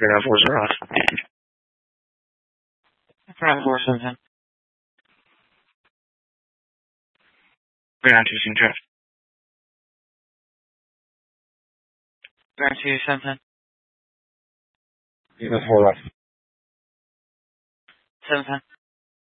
394 off. 394 392 行车。392 Unit 4 left. 73